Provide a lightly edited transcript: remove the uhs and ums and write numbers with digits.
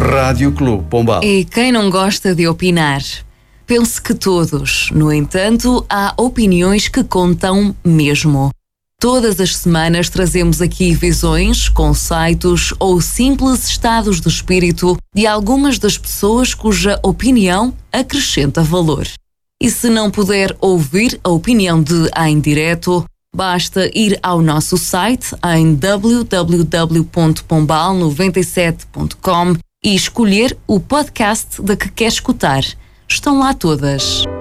Rádio Clube Pombal. E quem não gosta de opinar? Pense que todos. No entanto, há opiniões que contam mesmo. Todas as semanas trazemos aqui visões, conceitos ou simples estados de espírito de algumas das pessoas cuja opinião acrescenta valor. E se não puder ouvir a opinião de em direto, basta ir ao nosso site em www.pombal97.com e escolher o podcast da que quer escutar. Estão lá todas.